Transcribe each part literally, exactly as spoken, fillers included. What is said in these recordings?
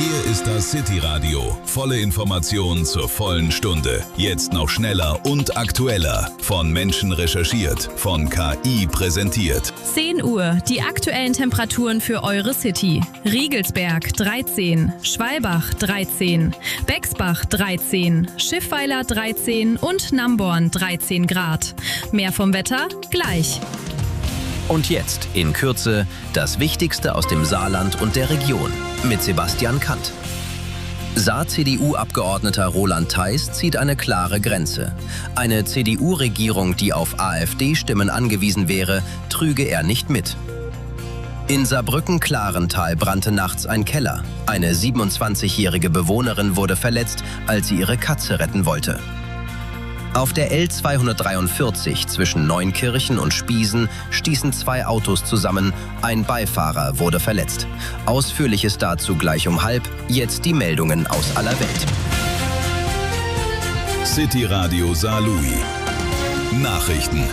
Hier ist das City Radio. Volle Informationen zur vollen Stunde. Jetzt noch schneller und aktueller. Von Menschen recherchiert, von K I präsentiert. zehn Uhr, die aktuellen Temperaturen für eure City. Riegelsberg dreizehn, Schwalbach dreizehn, Bexbach dreizehn, Schiffweiler dreizehn und Namborn dreizehn Grad. Mehr vom Wetter gleich. Und jetzt in Kürze das Wichtigste aus dem Saarland und der Region mit Sebastian Kant. Saar-C D U-Abgeordneter Roland Theis zieht eine klare Grenze. Eine C D U-Regierung, die auf AfD-Stimmen angewiesen wäre, trüge er nicht mit. In Saarbrücken-Klarental brannte nachts ein Keller. Eine siebenundzwanzigjährige Bewohnerin wurde verletzt, als sie ihre Katze retten wollte. Auf der L zweihundertdreiundvierzig zwischen Neunkirchen und Spiesen stießen zwei Autos zusammen. Ein Beifahrer wurde verletzt. Ausführliches dazu gleich um halb. Jetzt die Meldungen aus aller Welt. City Radio Saarlouis. Nachrichten.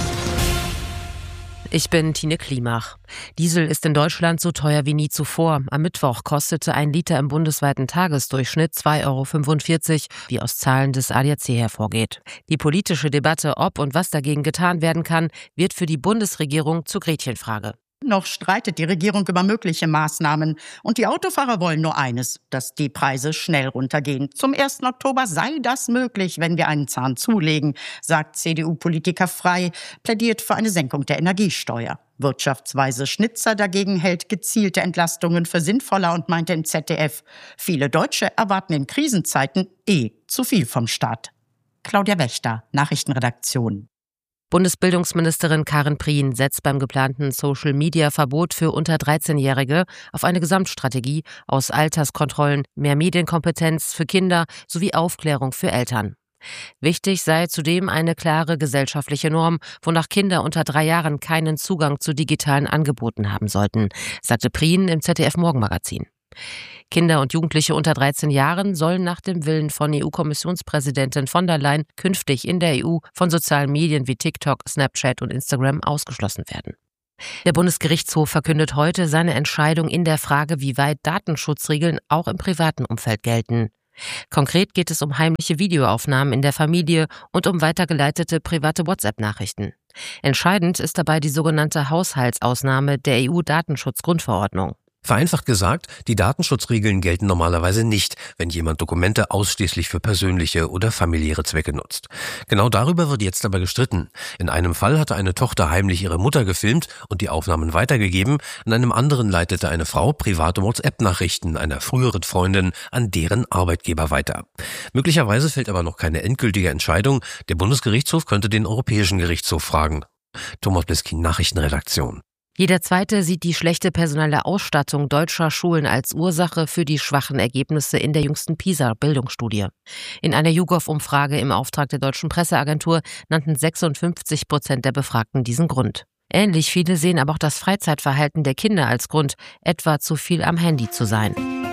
Ich bin Tine Klimach. Diesel ist in Deutschland so teuer wie nie zuvor. Am Mittwoch kostete ein Liter im bundesweiten Tagesdurchschnitt zwei Euro fünfundvierzig, wie aus Zahlen des A D A C hervorgeht. Die politische Debatte, ob und was dagegen getan werden kann, wird für die Bundesregierung zur Gretchenfrage. Noch streitet die Regierung über mögliche Maßnahmen. Und die Autofahrer wollen nur eines, dass die Preise schnell runtergehen. Zum ersten Oktober sei das möglich, wenn wir einen Zahn zulegen, sagt C D U-Politiker Frey, plädiert für eine Senkung der Energiesteuer. Wirtschaftsweise Schnitzer dagegen hält gezielte Entlastungen für sinnvoller und meinte im Z D F, viele Deutsche erwarten in Krisenzeiten eh zu viel vom Staat. Claudia Wächter, Nachrichtenredaktion. Bundesbildungsministerin Karin Prien setzt beim geplanten Social-Media-Verbot für unter dreizehnjährige auf eine Gesamtstrategie aus Alterskontrollen, mehr Medienkompetenz für Kinder sowie Aufklärung für Eltern. Wichtig sei zudem eine klare gesellschaftliche Norm, wonach Kinder unter drei Jahren keinen Zugang zu digitalen Angeboten haben sollten, sagte Prien im Z D F-Morgenmagazin. Kinder und Jugendliche unter dreizehn Jahren sollen nach dem Willen von E U-Kommissionspräsidentin von der Leyen künftig in der E U von sozialen Medien wie TikTok, Snapchat und Instagram ausgeschlossen werden. Der Bundesgerichtshof verkündet heute seine Entscheidung in der Frage, wie weit Datenschutzregeln auch im privaten Umfeld gelten. Konkret geht es um heimliche Videoaufnahmen in der Familie und um weitergeleitete private WhatsApp-Nachrichten. Entscheidend ist dabei die sogenannte Haushaltsausnahme der E U-Datenschutzgrundverordnung. Vereinfacht gesagt, die Datenschutzregeln gelten normalerweise nicht, wenn jemand Dokumente ausschließlich für persönliche oder familiäre Zwecke nutzt. Genau darüber wird jetzt aber gestritten. In einem Fall hatte eine Tochter heimlich ihre Mutter gefilmt und die Aufnahmen weitergegeben, in einem anderen leitete eine Frau private WhatsApp-Nachrichten einer früheren Freundin an deren Arbeitgeber weiter. Möglicherweise fällt aber noch keine endgültige Entscheidung. Der Bundesgerichtshof könnte den Europäischen Gerichtshof fragen. Thomas Bliskin, Nachrichtenredaktion. Jeder Zweite sieht die schlechte personelle Ausstattung deutscher Schulen als Ursache für die schwachen Ergebnisse in der jüngsten PISA-Bildungsstudie. In einer YouGov-Umfrage im Auftrag der Deutschen Presseagentur nannten sechsundfünfzig Prozent der Befragten diesen Grund. Ähnlich viele sehen aber auch das Freizeitverhalten der Kinder als Grund, etwa zu viel am Handy zu sein.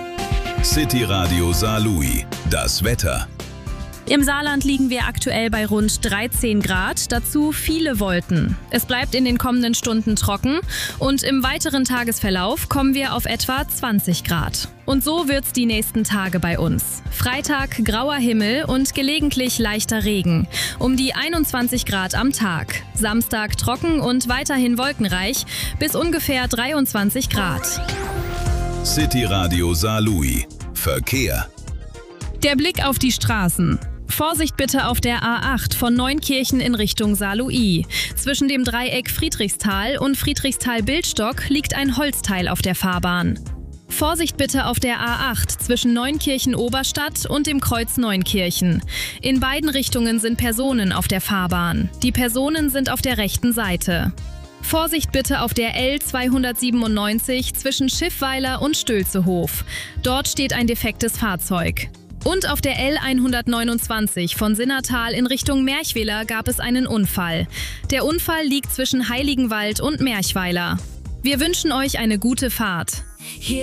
City Radio Saarlouis. Das Wetter. Im Saarland liegen wir aktuell bei rund dreizehn Grad, dazu viele Wolken. Es bleibt in den kommenden Stunden trocken und im weiteren Tagesverlauf kommen wir auf etwa zwanzig Grad. Und so wird's die nächsten Tage bei uns. Freitag grauer Himmel und gelegentlich leichter Regen. Um die einundzwanzig Grad am Tag. Samstag trocken und weiterhin wolkenreich bis ungefähr dreiundzwanzig Grad. City Radio Saarlouis. Verkehr. Der Blick auf die Straßen. Vorsicht bitte auf der A acht von Neunkirchen in Richtung Saarlouis. Zwischen dem Dreieck Friedrichsthal und Friedrichsthal-Bildstock liegt ein Holzteil auf der Fahrbahn. Vorsicht bitte auf der A acht zwischen Neunkirchen-Oberstadt und dem Kreuz Neunkirchen. In beiden Richtungen sind Personen auf der Fahrbahn. Die Personen sind auf der rechten Seite. Vorsicht bitte auf der L zweihundertsiebenundneunzig zwischen Schiffweiler und Stölzehof. Dort steht ein defektes Fahrzeug. Und auf der L hundertneunundzwanzig von Sinnertal in Richtung Merchweiler gab es einen Unfall. Der Unfall liegt zwischen Heiligenwald und Merchweiler. Wir wünschen euch eine gute Fahrt.